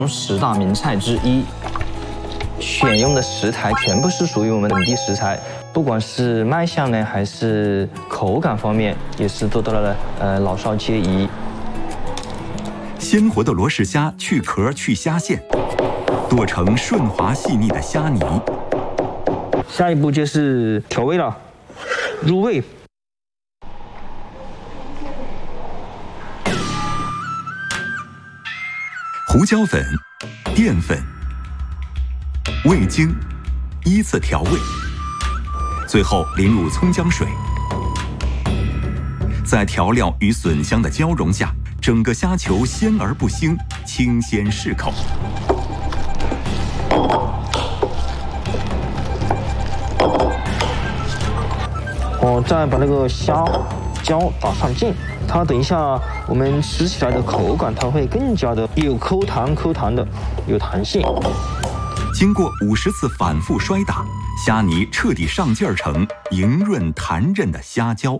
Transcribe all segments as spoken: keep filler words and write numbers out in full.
十大名菜之一。选用的食材全部是属于我们本地食材，不管是卖相呢，还是口感方面，也是做到了呃老少皆宜。 鲜活的罗氏虾去壳去虾线，剁成顺滑细腻的虾泥。 下一步就是调味了，入味。 胡椒粉、淀粉、味精依次调味，最后淋入葱姜水。在调料与笋香的交融下，整个虾球鲜而不腥，清鲜适口。 我再把那个虾胶打上劲，它等一下我们吃起来的口感，它会更加的有抠弹抠弹的，有弹性。 经过五十次反复摔打，虾泥彻底上劲儿成莹润弹韧的虾胶。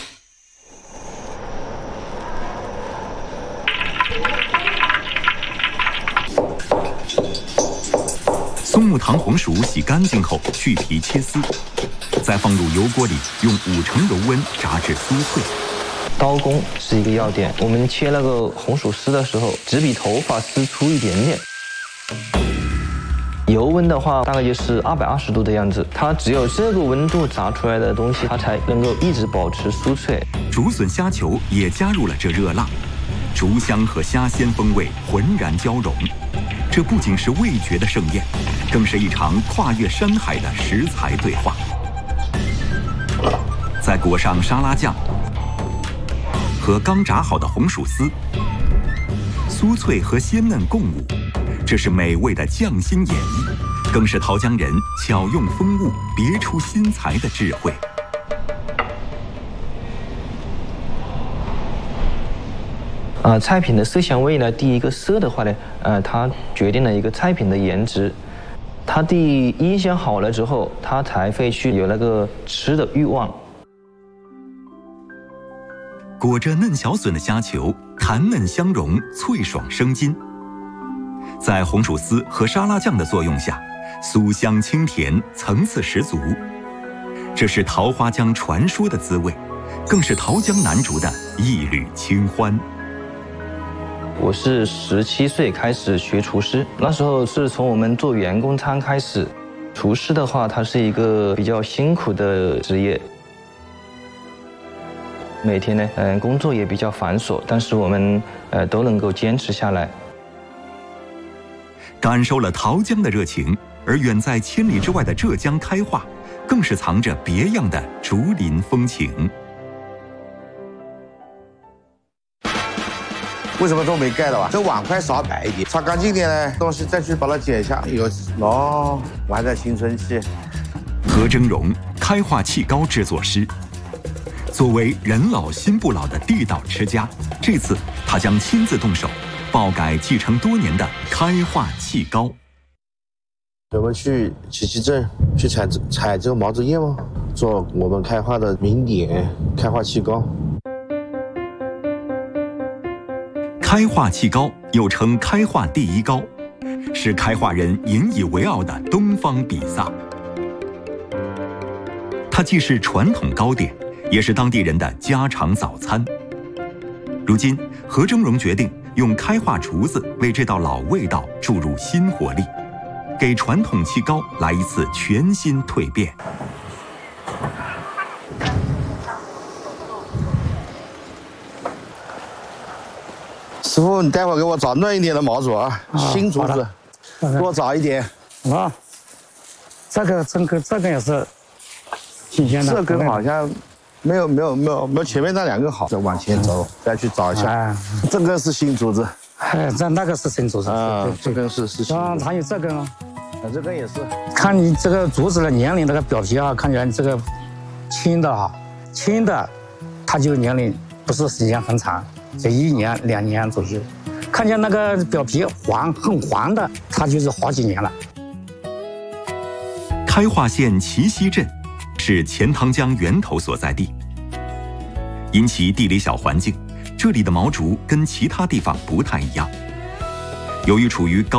松木糖红薯洗干净后去皮切丝，再放入油锅里，用五成油温炸至酥脆。 刀工是一个要点，我们切那个红薯丝的时候，只比头发丝粗一点点。油温的话，大概就是二百二十度的样子。它只有这个温度炸出来的东西，它才能够一直保持酥脆。 竹笋虾球也加入了这热辣，竹香和虾鲜风味浑然交融。这不仅是味觉的盛宴，更是一场跨越山海的食材对话。再裹上沙拉酱和刚炸好的红薯丝，酥脆和鲜嫩共舞，这是美味的匠心演绎，更是桃江人巧用风物、别出心裁的智慧。 呃，菜品的色香味呢，第一个色的话呢，呃，它决定了一个菜品的颜值。它第一香好了之后，它才会去有那个吃的欲望。 裹着嫩小笋的虾球，弹嫩香浓，脆爽生津。在红薯丝和沙拉酱的作用下，酥香清甜，层次十足。这是桃花江传说的滋味，更是桃江男竹的一缕清欢。 我是十七岁开始学厨师，那时候是从我们做员工餐开始。厨师的话，它是一个比较辛苦的职业，每天呢，嗯，工作也比较繁琐，但是我们呃都能够坚持下来。 感受了桃江的热情，而远在千里之外的浙江开化，更是藏着别样的竹林风情。 为什么都没盖了吧？这碗筷少摆一点，擦干净点呢，东西再去把它剪一下。有哦，我还在青春期。 何峥嵘，开化气糕制作师。作为人老心不老的地道吃家，这次他将亲自动手爆改继承多年的开化气糕。 我们去奇奇镇去采采这个毛子叶吗？做我们开化的名点开化气糕。 开化气糕又称开化第一糕，是开化人引以为傲的东方比萨。它既是传统糕点，也是当地人的家常早餐。如今，何峥嵘决定用开化竹子为这道老味道注入新活力，给传统气糕来一次全新蜕变。 师傅，你待会儿给我找嫩一点的毛竹啊，新竹子，给我找一点。 啊，这个这个这个也是新鲜的。 这根好像没有没有没有没有前面那两根好。再往前走，再去找一下。哎，这根是新竹子。 哎，这那个是新竹子。 啊，这根是是新。 啊，还有这根啊， 啊，这根也是。 看你这个竹子的年龄，这个表皮啊，看起来这个轻的哈，轻的，它就年龄不是时间很长。这一年两年左右，看见那个表皮黄很黄的，它就是好几年了。 开化县祁溪镇是钱塘江源头所在地，因其地理小环境，这里的毛竹跟其他地方不太一样。 由于处于高